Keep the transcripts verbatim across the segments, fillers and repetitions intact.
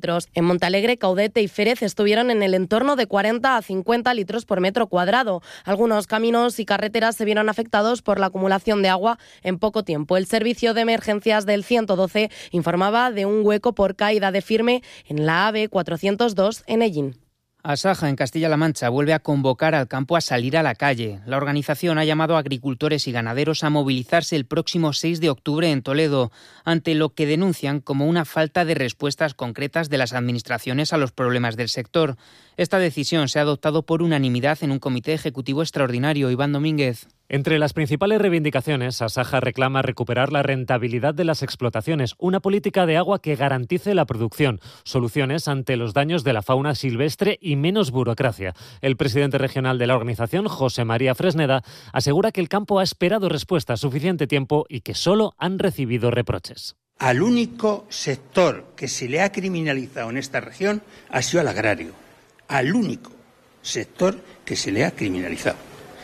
litros. En Montalegre, Caudete y Férez estuvieron en el entorno de cuarenta a cincuenta litros por metro cuadrado. Algunos caminos y carreteras se vieron afectados por la acumulación de agua en poco tiempo. El servicio de emergencias del ciento doce informaba de un hueco por caída de firme en la A V cuatrocientos dos en Ellín. Asaja, en Castilla-La Mancha, vuelve a convocar al campo a salir a la calle. La organización ha llamado a agricultores y ganaderos a movilizarse el próximo seis de octubre en Toledo, ante lo que denuncian como una falta de respuestas concretas de las administraciones a los problemas del sector. Esta decisión se ha adoptado por unanimidad en un comité ejecutivo extraordinario. Iván Domínguez. Entre las principales reivindicaciones, Asaja reclama recuperar la rentabilidad de las explotaciones, una política de agua que garantice la producción, soluciones ante los daños de la fauna silvestre y menos burocracia. El presidente regional de la organización, José María Fresneda, asegura que el campo ha esperado respuesta suficiente tiempo y que solo han recibido reproches. Al único sector que se le ha criminalizado en esta región ha sido al agrario. Al único sector que se le ha criminalizado.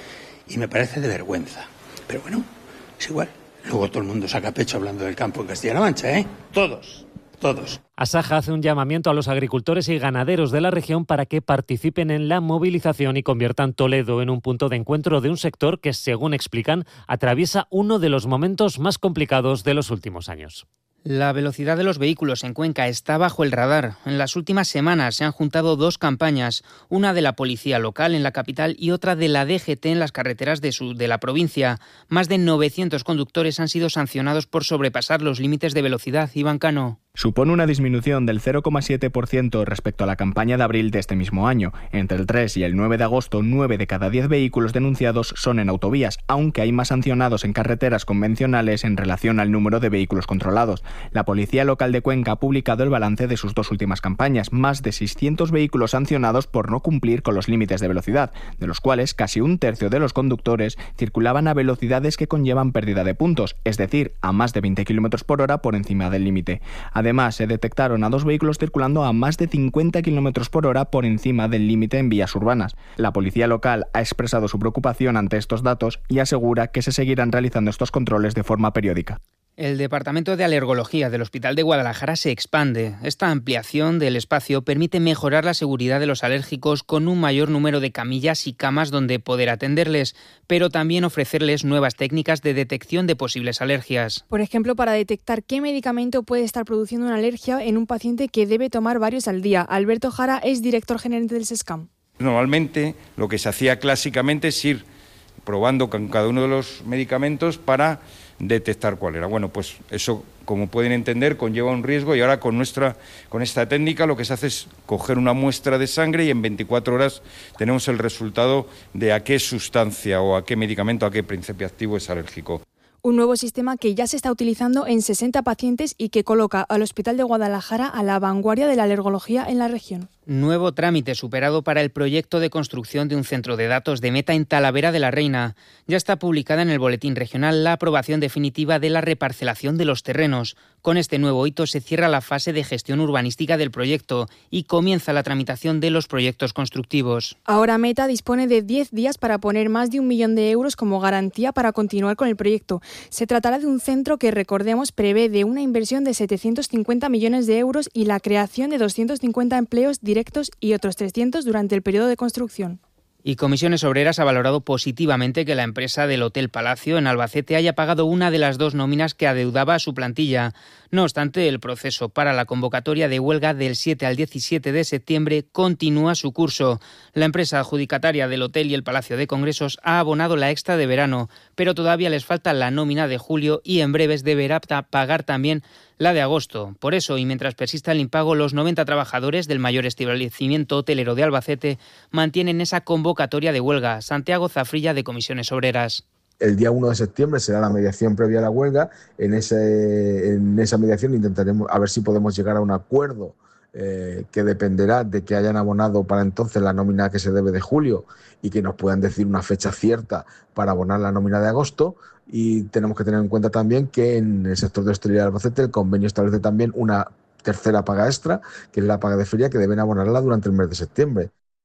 Y me parece de vergüenza. Pero bueno, es igual. Luego todo el mundo saca pecho hablando del campo en Castilla-La Mancha, ¿eh? Todos, todos. Asaja hace un llamamiento a los agricultores y ganaderos de la región para que participen en la movilización y conviertan Toledo en un punto de encuentro de un sector que, según explican, atraviesa uno de los momentos más complicados de los últimos años. La velocidad de los vehículos en Cuenca está bajo el radar. En las últimas semanas se han juntado dos campañas, una de la policía local en la capital y otra de la D G T en las carreteras de, su, de la provincia. Más de novecientos conductores han sido sancionados por sobrepasar los límites de velocidad. Iván Cano. Supone una disminución del cero coma siete por ciento respecto a la campaña de abril de este mismo año. Entre el tres y el nueve de agosto, nueve de cada diez vehículos denunciados son en autovías, aunque hay más sancionados en carreteras convencionales en relación al número de vehículos controlados. La Policía Local de Cuenca ha publicado el balance de sus dos últimas campañas, más de seiscientos vehículos sancionados por no cumplir con los límites de velocidad, de los cuales casi un tercio de los conductores circulaban a velocidades que conllevan pérdida de puntos, es decir, a más de veinte kilómetros por hora por encima del límite. Además, se detectaron a dos vehículos circulando a más de cincuenta kilómetros por hora por encima del límite en vías urbanas. La policía local ha expresado su preocupación ante estos datos y asegura que se seguirán realizando estos controles de forma periódica. El Departamento de Alergología del Hospital de Guadalajara se expande. Esta ampliación del espacio permite mejorar la seguridad de los alérgicos con un mayor número de camillas y camas donde poder atenderles, pero también ofrecerles nuevas técnicas de detección de posibles alergias. Por ejemplo, para detectar qué medicamento puede estar produciendo una alergia en un paciente que debe tomar varios al día. Alberto Jara es director gerente del SESCAM. Normalmente lo que se hacía clásicamente es ir probando con cada uno de los medicamentos para detectar cuál era. Bueno, pues eso, como pueden entender, conlleva un riesgo y ahora con nuestra con esta técnica lo que se hace es coger una muestra de sangre y en veinticuatro horas tenemos el resultado de a qué sustancia o a qué medicamento, a qué principio activo es alérgico. Un nuevo sistema que ya se está utilizando en sesenta pacientes y que coloca al Hospital de Guadalajara a la vanguardia de la alergología en la región. Nuevo trámite superado para el proyecto de construcción de un centro de datos de Meta en Talavera de la Reina. Ya está publicada en el Boletín Regional la aprobación definitiva de la reparcelación de los terrenos. Con este nuevo hito se cierra la fase de gestión urbanística del proyecto y comienza la tramitación de los proyectos constructivos. Ahora Meta dispone de diez días para poner más de un millón de euros como garantía para continuar con el proyecto. Se tratará de un centro que, recordemos, prevé de una inversión de setecientos cincuenta millones de euros y la creación de doscientos cincuenta empleos directos y otros trescientos durante el periodo de construcción. Y Comisiones Obreras ha valorado positivamente que la empresa del Hotel Palacio en Albacete haya pagado una de las dos nóminas que adeudaba a su plantilla. No obstante, el proceso para la convocatoria de huelga del siete al diecisiete de septiembre continúa su curso. La empresa adjudicataria del hotel y el Palacio de Congresos ha abonado la extra de verano, pero todavía les falta la nómina de julio y en breves deberá pagar también la de agosto. Por eso, y mientras persista el impago, los noventa trabajadores del mayor establecimiento hotelero de Albacete mantienen esa convocatoria de huelga. Santiago Zafrilla, de Comisiones Obreras. El día uno de septiembre será la mediación previa a la huelga. En, ese, en esa mediación intentaremos a ver si podemos llegar a un acuerdo eh, que dependerá de que hayan abonado para entonces la nómina que se debe de julio y que nos puedan decir una fecha cierta para abonar la nómina de agosto. Y tenemos que tener en cuenta también que en el sector de hostelería de Albacete el convenio establece también una tercera paga extra, que es la paga de feria, que deben abonarla durante el mes de septiembre.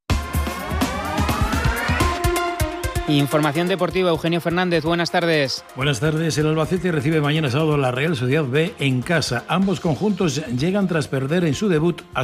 Información deportiva, Eugenio Fernández, buenas tardes. Buenas tardes, el Albacete recibe mañana sábado la Real Sociedad B en casa. Ambos conjuntos llegan tras perder en su debut a